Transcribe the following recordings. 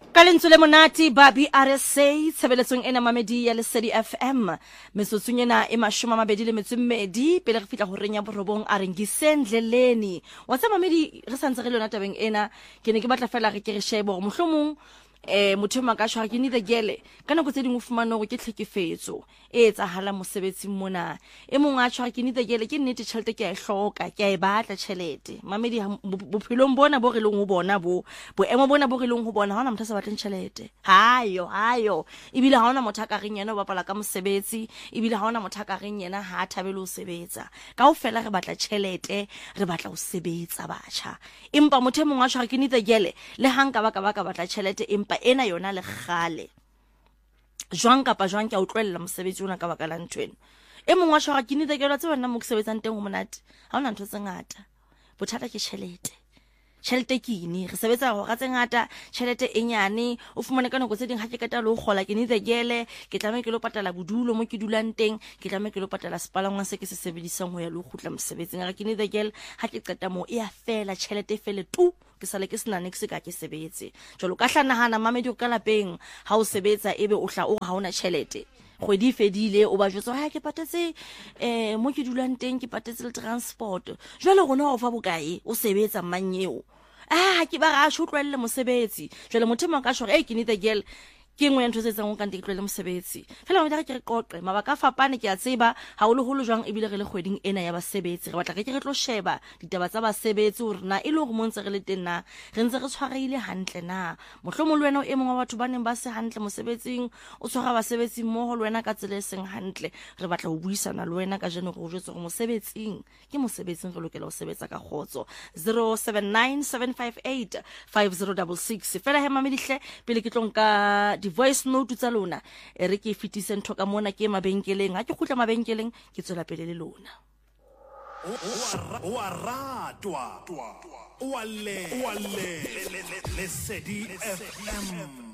Kalentswe le monate Babi RSA tshebeletsong ena mamedi ya Lesedi FM metsotsong ena e 22 pele re fitla ho reng ya borobong a reng gisendleleni wa tsa mamedi re santse re le yona tabeng ena ke ne ke batla fela re ke re shebe go mohlomong motho maka tshwa ke ni the gele kana go tse ding o fumana go ke tlhekefetso e etsahala mosebetsing mona e mongwe a tshwa ke ni the gele ke nnete tšhelete ke a hloka ke a e batla tšhelete mamedi bophelong bona bo re leng ho bona boemo bona bo re leng ho bona ha ona motho a sa batleng tšhelete hayo ebile ha ona motho a ka reng yena o bapala ka mosebetsi ebile ha ona motho a ka reng yena ha thabele ho sebetsa kaofela re batla tšhelete re batla ho sebetsa batjha empa motho mongwe a tshwa ke ni the gele le hang ka ba batla tšhelete empa ena yona le gale jwang kapa jwang ke a utlwella mosebetsi ona ka baka la ntwena e mongwe a tshwara ke ni the gele tse wena mo ke sebetsang teng ho monate ha ona ntho tse ngata bothata ke tšhelete ke ine re sebetsa go ga tse ngata tšhelete e nyane o fumane ka nako tse ding ha ke keta le go gola ke ni the gele ke tlameha ke lo patala bodulo mo ke dulang teng ke tlameha ke lo patala sepalangwa se ke se sebedisang ho ya le go khutla mosebetsing ga ke ni the gele ha ke qeta mo e a fela tšhelete fele tu ke sale ke sena niks ka ke sebetse jalo ka hlanahana mamedi o ka lapeng ha o sebetsa ebe o hla o ha ona tšhelete kgwedi fedile o ba jwetsa ha ke patetse mo ke dulang teng ke patetse le transport jwale gona o fa bokae o sebetsa manyeo ke ba ga shotlwelle mosebetsi jwale motho mo ka shore ke ni the girl ke ngwe ntho tse tsang o kante ke tlwele mosebetsi fela mo ke re qoqe mabaka fapane ke a tseba ha o le holo jwang ebile re le kgweding ena ya basebetsi re batla ke tlo sheba ditaba tsa basebetsi hore na ile go montse re le teng na re ntse re tshwareile hantle na mohlomo le wena o emong wa batho ba neng ba se hantle mosebetsing o tshwara basebetsi mmoho le wena ka tsele seng hantle re batla ho buisana le wena ka jeno go jwetsa go mosebetsing ke mosebetsing re lokela ho sebetsa ka khotso 0797585066 fela he mamedihle pele ke tlonka voice note tsa lona re ke fitise ntho ka mona ke mabenkeleng ha ke khutla mabenkeleng ke tswela pele le lona o a ratwa o a le Lesedi FM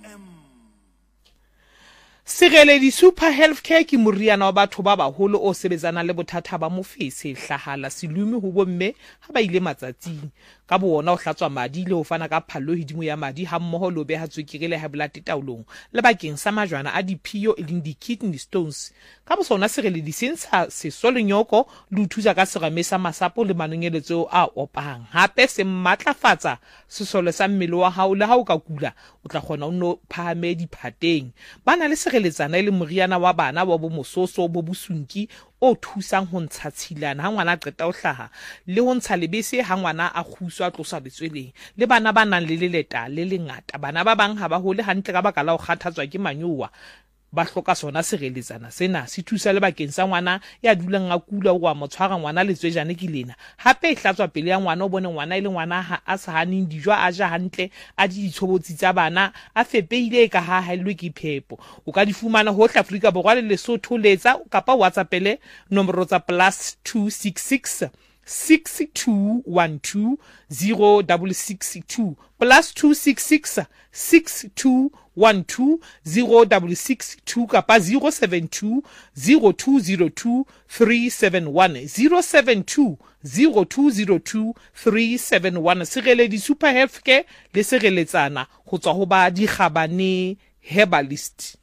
Sereledi Super Healthcare ke moriana wa batho ba baholo o sebetsana le bothata ba mofese hlahala silumi ho bomme ha ba ile matsatsing ka boona o hlatswa madi le ho fana ka phallo hidimo ya madi ha mmoho lo beha tswekere le ha blood taolong le bakeng sa majwana a diphio e leng di-kidney stones ka bosona sereledi sentsha sesolenyoko le ho thusa ka serame sa masapo le manonyeletso a opang hape se matlafatsa sesole sa mmele wa hao le ha o ka kula o tla kgona o no phahame diphateng bana le sereletsana le moriana wa bana wa bo mososo bo busunki o thusang ho ntsha tshilana ha ngwana a qeta o hlaha le ho ntsha lebese ha ngwana a khuswa tlosa letsweleng le bana ba nang le leleta le lengata bana ba bang ha ba hole hantle ka baka la ho kgathatswa ke manyowa ba hloka sona sereletsana sena se thusa le bakeng sa ngwana ya dulang a kula o wa mo tshwara ngwana letswejane ke lena hape e hlatswa pele ya ngwana o bone ngwana ile ngwana ha a sa haneng dijwa a ja hantle a di ditshobotsi tsa bana a fepeile ka ha haelwe ke phepo o ka di fumana ho tla Afrika Borwa le Lesotho letsa kapa WhatsApp le nomoro tsa +266 6212 0662 +266 6212 0662 kapa 072 0202 371 072 0202 371 sereledi Super Healthcare le sereletsana ho tswa ho ba dikgabane herbalist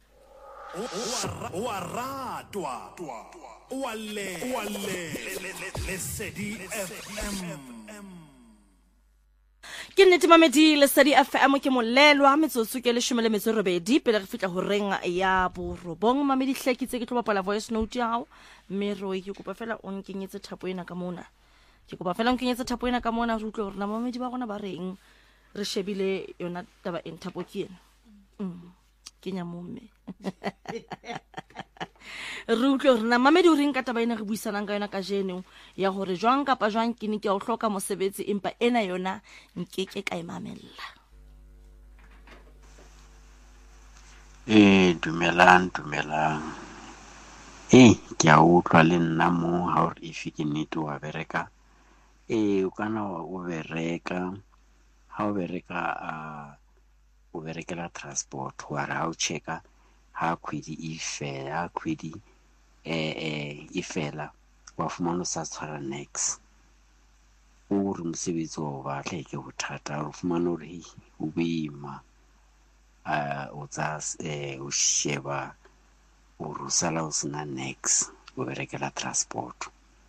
o a ratwa o a le Lesedi FM ke nnete mamedi Lesedi FM ke molelwa metsotso ke 18 pele re fitla ho reng ya borobong mamedi hlekitse ke tlo bapala voice note ya hao mme re ke kopa fela o nkenyetse thapo ena ka mona re utlwe hore na mamedi ba rona ba reng re shebile yona taba en thapo ke ena ke nyamomme re utlwe hore na mamedi o reng ka taba ena re buisanang ka yona ka jeno ya hore jwang kapa jwang ke ne ke a o hloka mosebetsi empa ena yona nkeke ka imamella dumelang ke a utlwa le nna mo ha o re ife ke nnete wa bereka o kana o bereka ha o bereka o berekela transport wa ra o checka ha khwedi ifela wa fumana sa tshwara next o re mosebetsi wa batla ke bothata o fumana hore o beima o tsa o sheba o rusala o sena next o berekela transport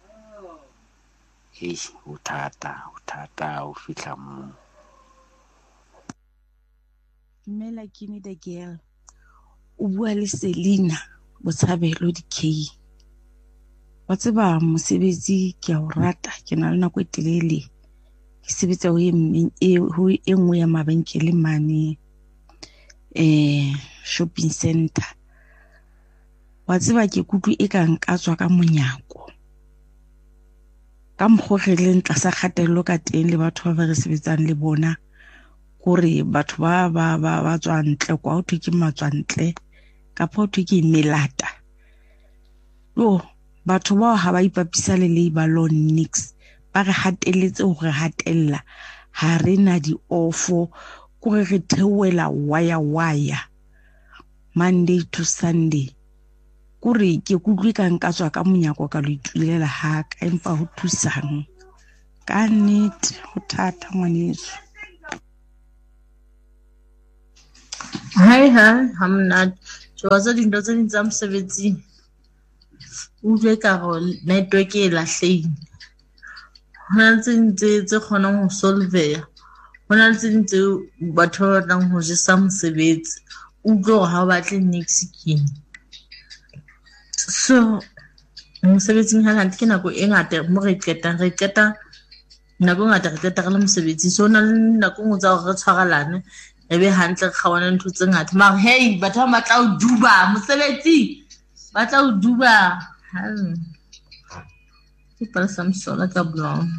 o thata o fihla mo. Dumela Kini the girl. O bua le Selina Botshabelo DK. Wa tseba mosebetsi ke a o rata, ke na le nako e telele ke sebetsa ho e nngwe ya mabenkele mane shopping center. Wa tseba ke kutlu e ka nkatswa ka monyako ka mokgwa re le ntla sa kgatello ka teng le batho ba re sebetsang le bona gore batho ba tswa ntle kwa o thwe ke matswantle ka pho thwe ke melata. Yo batho ba ha ba ipapisa le labor law nix ba re hatelletse hore hatella ha rena di ofo gore re theoela waya Monday to Sunday kore ke kutlwe ka nkatswa ka monyako ka lo itulela ha ka empa ho thusang ka nnete ho thata ngwaneso. Hi, hamnat. Tjoza dinto tse ding tsa mosebetsing. O utlwe ka go network e lahlehile. Hona le tse kgonang ho solveya. Hona le tse ding tse batho ba batlang ho jesa mosebetsi. O utlwe hore ha o batle next Kini. So mosebetsing hangata ke nako e ngata mo re qeta nako e ngata re qeta re le mosebetsing. So hona le nako ngwe tsa hore re tshwarelane ebe hantle re kgawana ntho tse ngata mara hey batho ba batla ho duba mosebetsi batla ho duba ke palesa msola ka blong.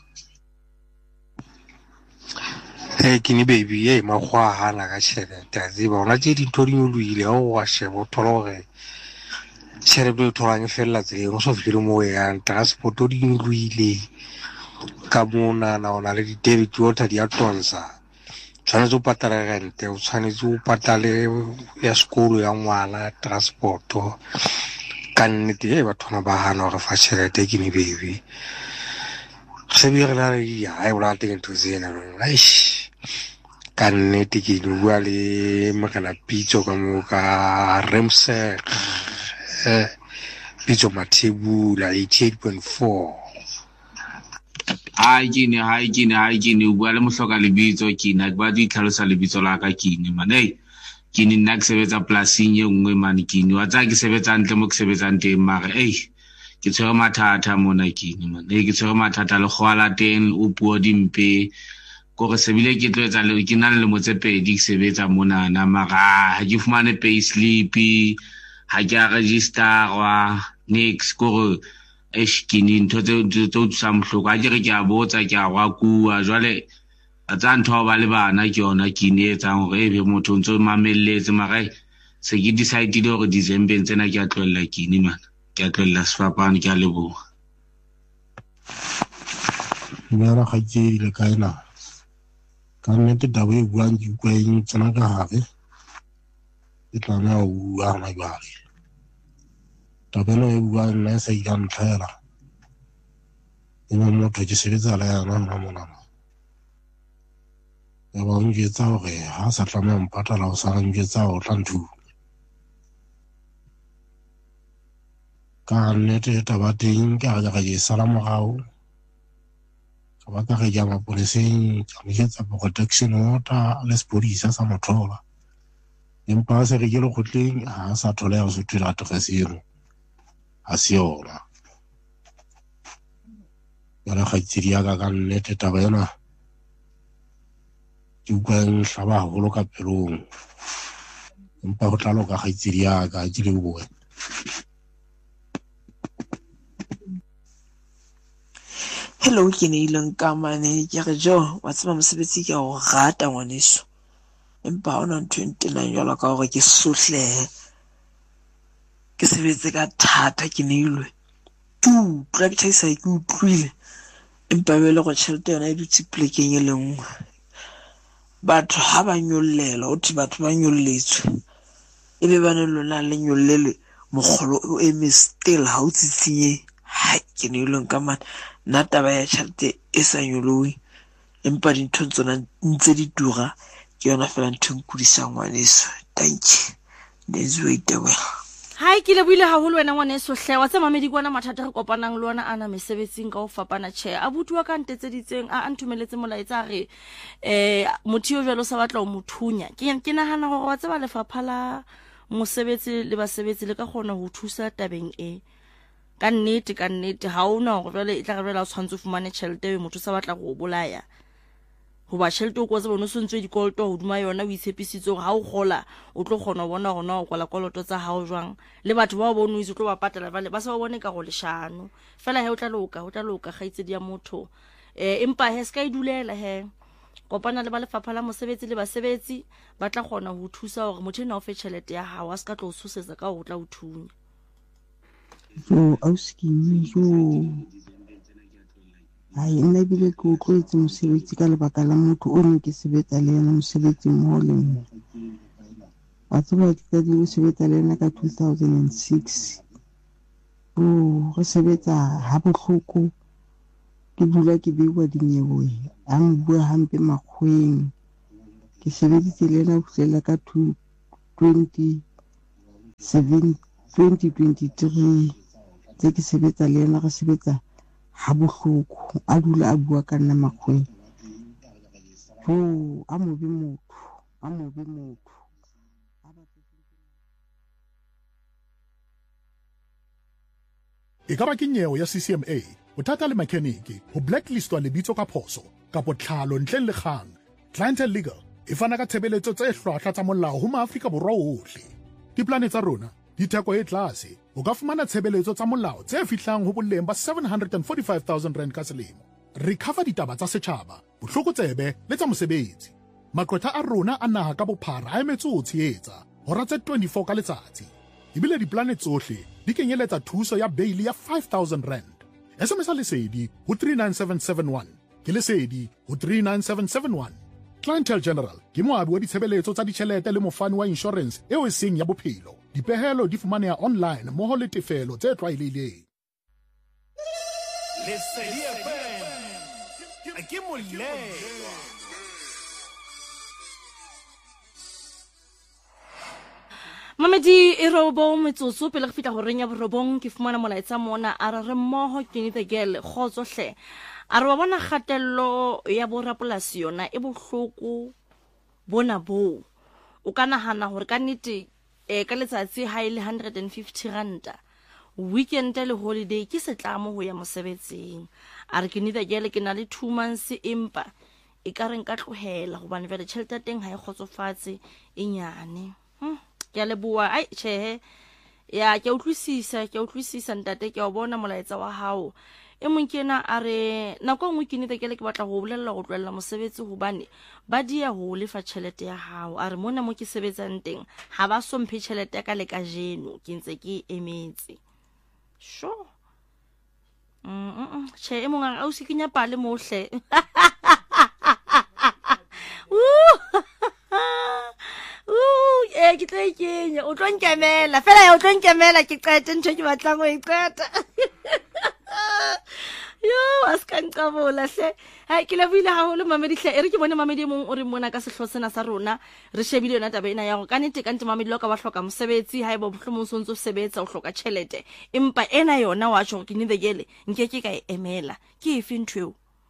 Hey Kini baby hey makgwa hana ka tjhelete a tseba ona tse dintho di nyolohile ha o wa sheba o thola hore tjhelete o tholang e fella tseleng o so fihle mo ya transport o di nyolohile ka mona na ona le di-debit water di a tonsa. Tshwanetse o patale rente, o tshwanetse o patale ya sekolo ya ngwana, transporto. Ka nnete batho ba hana hore fa tjhelete Kini baby. Se bi re la ya e bula teng ntho tsena aish. Ka nnete ke bua le Mogala Pitso ka mo ka Remse Pitso Mathebula 88.4. Hi Kini o bua le Mohloka lebitso Kini a ba di tlhalosa lebitso la ka Kini man hey Kini nna ke sebetsa polasing e nngwe man Kini wa tsa ke sebetsa ntle mo ke sebetsang teng mara ke tshwere mathata mona Kini man ke tshwere mathata le khwala teng o puo dimpe gore sebile ke tloetsa le ke na le motse pedi ke sebetsa mona na mara ha ke fumane pay slip ha ke a register wa nix gore Kini ntho tse tsa mhloko a ke re ke a botsa ke a wa kua jwale a tsa ntho ba le bana ke yona Kini etsang hore ebe motho ntse o mamelletse mara se ke decide hore December tsena ke a tlwella Kini man ke a tlwella sefapano ke a leboha. Mera ga ke ile ka ena ka nnete taba e buang ke kwa eng tsena ka hare e tla o bua ma jwale tabelo e bua nna sa ile ntlhela ena motho ke sebetsa la yana mona ya ba ngetsa hore ha sa tlameha mpatala o sa ngetsa o tla nthu ka nnete taba teng ka ga ke sala morao ka ba ka ga maponeseng ka metsa protection order le sepodisa sa mothola empa se re ke le khotleng ha sa thola o se twela address a se yona ya ga tsiria ka nnete taba yona ke utlwang hlaba haholo ka pelong empa go tla loka ga tsiria ka ke le bua. Hello Kini ileng ka mane ke re jo wa tseba mosebetsi ke o rata ngwaneso empa ona 29 jwalo ka hore ke sohle ke sebetse ka thata ke neilwe tu private sa ke utlwile empa bele go tšhelete yona e dutse plekeng e lengwe batho ha ba nyollela o thi batho ba nyolletswe ebe ba ne lona le nyollele mogolo o eme still ha o tsitsinye ha ke neilwe ka man nna taba ya tšhelete e sa nyolowe empa dintho tsona ntse di tura ke yona fela ntho nkudisang ngwaneso. Thank you. Nezwe itebela. Hai ke le buile haholo wena ngwaneso hle wa tsa mamedi kwana mathata re kopanang le ona ana mesebetsing ka o fapana che a butuwa ka ntetseditseng a nthumeletse molaetsa re motho yo jwalo sa batla o mothunya ke nahana gore wa tseba lefapha la mosebetsi le basebetsi le ka gona ho thusa tabeng e ka nnete ha ona go jwale e tla re la tshwantse fumane tšhelete e motho sa batla go bolaya ho ba tšhelete o go bona sontswe dikoloto ho duma yona o itshepisitse gore ha o gola o tlo gona bona gona o kwala koloto tsa hao jwang le batho ba bona o itse tlo ba patela ba sa ba bone ka go leshano fela he o tla loka ga itse dia motho empa he ska idulela he kopana le ba lefapha la mosebetsi le basebetsi ba tla gona ho thusa gore motho ena o fe tšhelete ya hao a ska tlo susetsa ka go tla o thunya so auskimi jo ai nna bile ke o tlotse mosebetsi ka lebaka la motho o ne ke sebetsa le yena mosebetsi mo le nna a tseba ke di sebetsa le yena ka 2006 re sebetsa ha bohloko ke dula ke bewa dinyewe a mbua hampe makgweng ke sebeditse le yena ho fihlela ka 2023 tse ke sebetsa le yena re sebetsa ha bohloko a dula a bua ka nna makgweng a mobe motho E ka ba ke nyewe ya CCMA bothata le mekheniki ho blacklistwa lebitso ka phoso kapo tlhalo ntleng le kgang. Clientele Legal e fana ka tshebeletso tse hlwahlwa tsa molao ho Maafrika Borwa ohle. Diplane tsa rona di theko e tlase o ka fumana tshebeletso tsa molao tse fihlang ho boleng ba 745,000 rand ka selemo. Recover ditaba tsa setjhaba, bohlokotsebe le tsa mosebetsi. Maqwetha a rona a naha ka bophara a emetse ho tshehetsa hora tse 24 ka letsatsi. Ebile diplane tsohle di kenyeletsa thuso ya bail ya 5,000 rand. SMS lesedi ho 39771 ke lesedi ho 39771. Clientele General ke moabi wa ditshebeletso tsa ditjhelete le mofani wa insurance eo e seng ya bophelo. Dipehelo di fumaneha online mmoho le tefelo tse tlwaelehileng. Lesedi FM ke moleng. Mamedi e robo metsotso pele re fitla ho renya borobong ke fumana molaetsa mona a re mmoho ke ni the girl khotsohle a re wa bona kgatello ya borapolasi yona e bohloko bona bo o kana hana hore ka nnete ka letsatsi ha ile 150 ranta weekend le holiday ke setlamo ho ya mosebetsing a re ke ni the girl ke na le 2 months empa e ka re nka tlohela hobane vele tšhelete teng ha e khotsofatse e nyane ke a leboa ai tjhe ya ke utlwisisa ntate ke a bona molaetsa wa hao e mong kena a re nako ngwe ke nete ke batla go bolella go tlwella mosebetsi hobane ba dia ho lefa tšhelete ya hao a re mona mo ke sebetsang teng ha ba somphe tšhelete ka le ka jeno ke ntse ke emetse sure tjhe e mong a o se kenya pale mohle ke tla ikenya o tlo nkemela fela ya o tlo nkemela ke qete ntho ke batlang go iqeta yo aska nqabola hle ha ke le buile haholo mamedi hle e re ke bone mamedi mong o re mona ka sehlotsena sa rona re shebile yona taba ena ya go kanete kante mamedi lo ka ba hloka mosebetsi ha eba bohlomong sontso sebetsa o hloka tšhelete empa ena yona wa tjho ke ni the girl nke ke ka emela ke efe ntho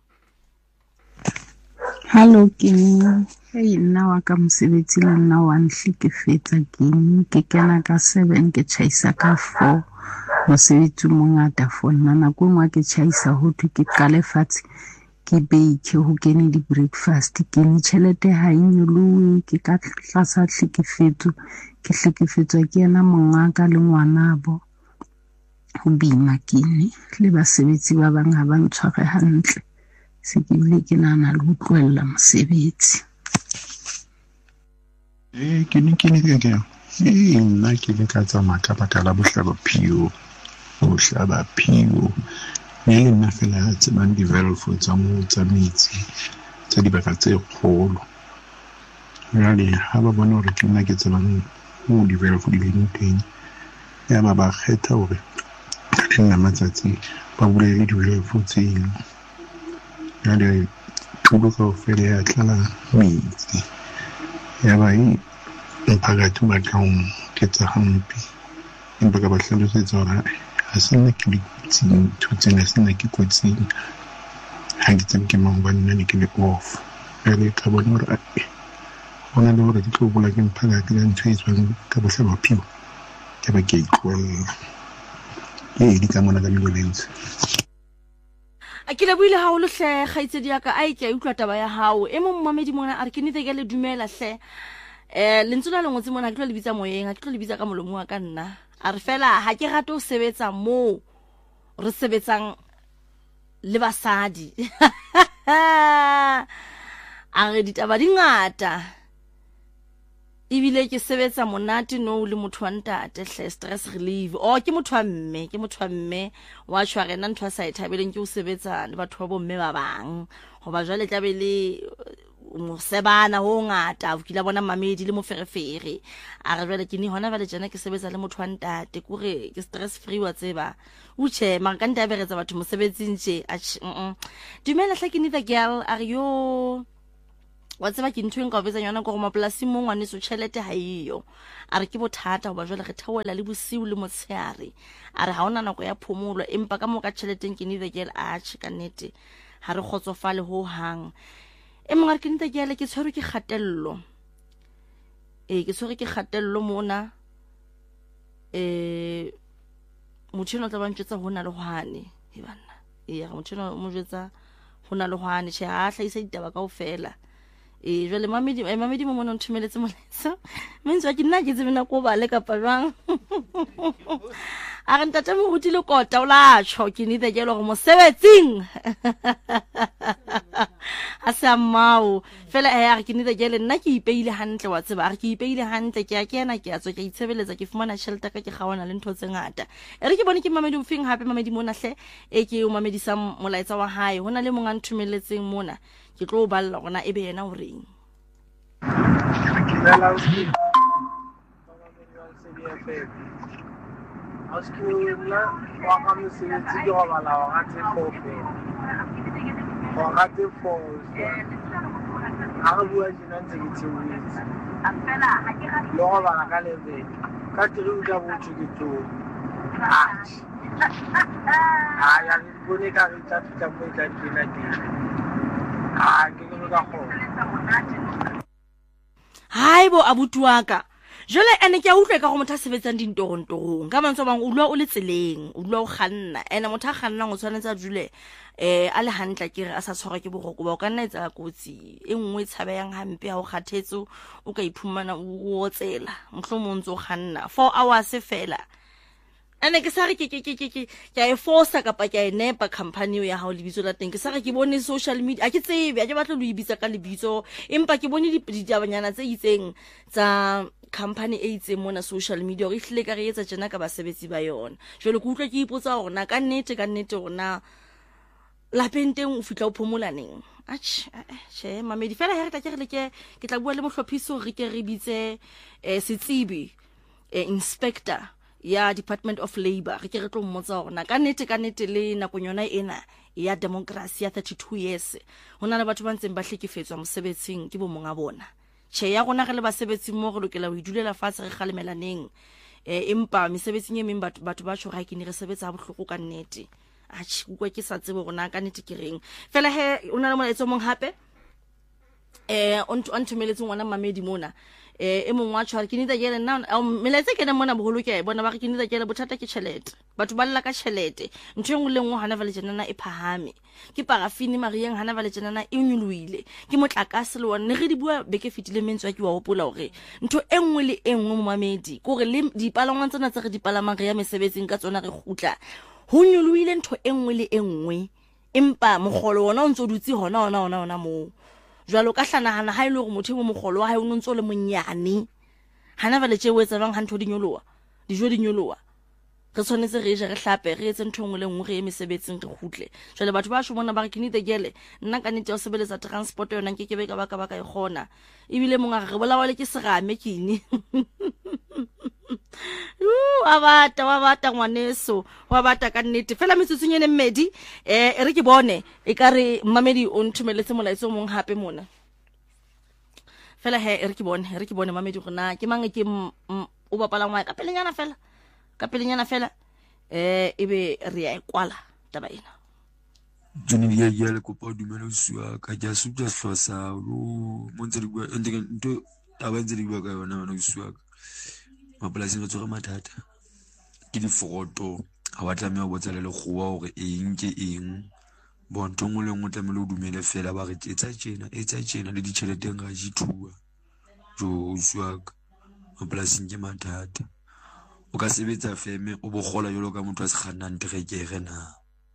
Hello King, hey nna wa ka mosebetsi le nna wa nhlekefetsa King ke kena ka 7 ke chaisa ka 4 mosebetsi mongata for nna nako ngwa ke chaisa ho thwe ke qale fatshe ke bake ho kene di breakfast ke ni tšhelete ha inyolowe ke ka tlasa hlekefetso ke hlekefetswa ke yena mongaka le ngwanabo ho bima kene le basebetsi ba bang ha ba ntshware hantle se ke bile ke nana le ho tlohella mosebetsi ke nna ke le ka tsamaya ka baka la bohlaba phio ne le nna fela ha tsebang di-valve tsa moo tsa metsi tsa dibaka tse kgolo jwale ha ba bona hore ke nna ke tsebang moo di-valve di leng teng ya ba kgetha hore ka le nna matsatsi ba bulele di-valve tseno jwale tulo kaofela ya tlala metsi ya ba umphakathi batla ho ketsa hampi empa ka ba hlalosetsa hore ha se nna ke dikutsing thutsena se nna ke kutsing ha ke tseng ke mang ba nna ne ke le off le ka bona hore hona le hore ke tlo bula ke mphakathi ka ntho e tswang ka bohla ba phiwa ke ba ke itlwella di ka mona ka violence a ke le buile ha o lo hle kgaitsedi ya ka ai ke utlwa taba ya hao e mong mamedi mona a re ke nite ke le dumela hle lentswe la lengotse mona ke tlo le bitsa moyeng a ke tlo le bitsa ka molomo wa ka nna a re fela ha ke rate o sebetsa mo re sebetsang le basadi a re ditaba di ngata ibile ke sebetsa monate no le motho wa ntate hle stress relief ke motho wa mme wa tshwa rena ntho sa ithabeleng ke o sebetsa le batho ba bomme ba bang hoba jwale tla be le mo sebana ho ngata o kila bona mamedi le moferefere a re jwale ke ni hona vale jana ke sebetsa le motho wa ntate kore ke stress free wa tseba uche mara ka ntabe retsa batho mosebetsing nje dumela hle ke ni the girl a re yo wa tseba ke ntho nka betsa yona go mapolasi mo ngwane so chelete ha iyo a re ke bothata hoba jwale re thawela le bosiu le motsheare a re ha ona nako ya phomolo empa ka mo ka cheleteng ke ni the girl ka nete ha re khotsofale ho hang e mongare ke nta ke yale ke tshwere ke khatello ke tshwere ke khatello mona motho tla ba ntsetsa hona le hwane he bana ya motho mo jetsa hona le hwane che ha hlaisa ditaba kaofela jwale mamedi mo mona nthumeletse moletso mentse ke nna ke tsebena ko bale ka pajwang a re ntate mo hutile kota o la tsho ke ni the jelo go mosebetsing a sa mau fela ya ke ni the jelo nna ke ipeile hantle wa tseba re ke ipeile hantle ke ya kena ke a tswa ke itshebeletsa ke fumana shelter ka ke gawana le ntho tse ngata re ke bone ke mamedi o fing hape mamedi mona hle ke o mamedisa molaetsa wa hae hona le monga nthumeletseng mona ke tlo balla gona ebe yena o reng Askula wa ka mosebetsi ke go bala wa gate fofe wa gate fofe a re bua jina ntse ke tsebetse le go bala ka lebele ka tiri o tla botho ke tlo ya re bone ka re tla fitla mo e tla dina teng ke ke ka kgona hai bo abuti wa ka jole ene ke a utlwe ka go motho a sebetsang dintorong ka mantso bang o lwa o le tseleng o lwa o kganna ene motho a kganna go tshwanetse a dule a le hantla ke re a sa tshwara ke boroko ba o ka nna etsa kotsi e nngwe tshabeyang hampe ha o kgathetso o ka iphumana o tsela mohlomong ntse o kganna 4 hours fela ene ke sa re ke a e force kapa ke a e nepa company ya hao lebitso la teng ke sa re ke bone social media a ke tsebe a ke batla lo ibitsa ka lebitso empa ke bone ditabanyana tse itseng tsa company e itseng mona social media re hlile ka re etsa tsena ka basebetsi ba yona jwale ke utlwa ke ipotsa hore na ka nnete rona la penteng o fitla o phomola neng che mamedi fela ha re tla ke re ke tla bua le mohlophiso re ke re bitse setsibi inspector ya Department of Labor re ke re tlo mmotsa hore na ka nnete le nakong yona ena ya democracy ya 32 years hona le batho ba ntseng ba hlekefetswa mosebetsing ke bo monga bona che ya rona re le basebetsi mo re lokela ho idulela fatshe re kgalemelaneng empa mesebetsing e meng batho ba tsho ga ke ne re sebetsa bohloko ka nnete ukwa ke sa tsebe rona ka nnete ke reng fela he ona le molaetso mong hape on thumeletse ngwana mamedi mona e mong wa tshwara ke nida jele nna meletse ke nna mona boholo ke bona ba ke nida jele bothata ke chelete batho ba lla ka chelete ntho engwe le ngwe hana vale jenana e phahame ke parafini marieng hana vale jenana e nyuluile ke motlakase le wona re di bua beke fitile mentswa ke wa hopola hore ntho engwe le engwe mo mamedi gore le dipalangwa tsena tse re dipalamang re ya mesebetsing ka tsona re gutla ho nyuluile ntho engwe le engwe empa mogolo wona o ntse o dutse hona mo jwalo ka hlanahana ha ile go motho mo mogolo wa hae o ntse o le monyane hana vale tse wetsa bang ha ntho di nyoloa dijo di nyoloa re tshwanetse re je re hlape re etse ntho ngwe le ngwe re emesebetsing re khutle jwale batho ba shomona ba re ke nite gele nna ka nete o sebeletsa transport yona ke be ka baka e gona ebile monga re bolawa le ke serame kini wa bata ngwaneso wa bata ka nnete fela metsutsungene mmedi re ke bone e ka re mmamedi o nthumeletse molaetso mong hape mona fela he re ke bone mamedi gona ke mang ke o bapala ngwa ka pelenyana fela ebe re ya kwala taba ena Juni ya le kopa dumela uswa ka ja subja hlosa lo montse di bua ntse nto taba ntse di bua ka yona wana uswa mapolasi re tsore mathata ke di foto ha wa tlameha go tsela le gowa hore eng ke eng bonto ngwe le ngwe tlamele o dumele fela ba re etsa tjena le ditšhelete nga di thuwa jo uswa mapolasi ke mathata o ka sebetsa feme o bogola jolo ka motho a se kgannang terekere na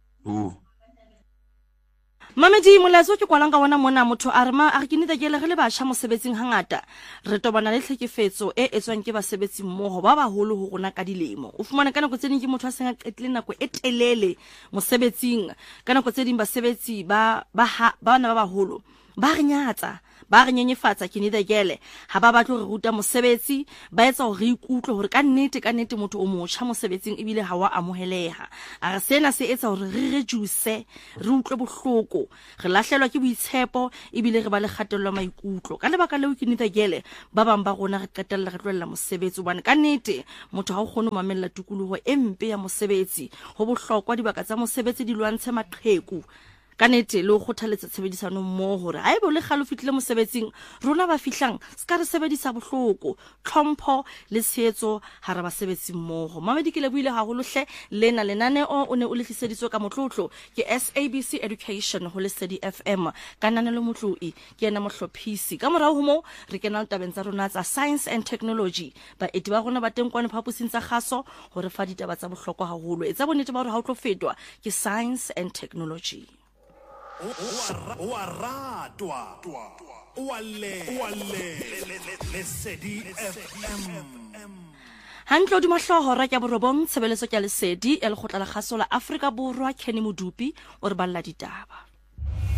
Mamedi molaetso ke kwalang ka wona mona motho a re ke nita ke le ba tšha mosebetsing hangata re tobana le tlhekefetso e etswang ke basebetsi mmogo ba baholo ho rona ka dilemo o fumana ka nako tse ding ke motho a senga qetile nako e telele mosebetsing ka nako tse ding basebetsi ba bana ba baholo ba re nyatsa ba re nyenyefatsa ke nita gele ha ba batlo re ruta mosebetsi ba etsa hore re ikutlwe hore ka nnete motho o motjha mosebetsing ebile ha wa amoheleha a re sena se etsa hore re reduce re utlwe bohloko re lahlelwa ke boitshepo ebile re ba le kgatello maikutlo ka lebaka leo ke nita gele ba bang ba rona re qetella re tlwella mosebetsi bana ka nnete motho ha o kgone mamella tukuluho e mpe ya mosebetsi ho bohlokwa dibaka tsa mosebetsi di lwantshe maqheku kanete le go kgothaletsa tshebedisano mmoho hore haeba le galo fitlile mosebetsing rona ba fihlang ska re sebedisa bohloko tlhompho le tshehetso ha re ba sebetsi mmoho mamedi ke le buile haholo hle lena lenaneo o ne o le tliseditswe ka motlotlo ke SABC Education ho Lesedi FM kanana le motloi ke ena mohlophisi ka morao ho mo re kena tabeng tsa rona tsa science and technology ba eti ba rona ba teng kwane phapusing tsa kgaso hore fa ditaba tsa bohlokwa haholo etsa bonnete ba hore ha o tlo fetwa ke science and technology Hantle o dimahloho ra ke borobong tshebeletso ke Lesedi e le khotla la kgaso la Afrika Borwa Kenny Modupi o re balla ditaba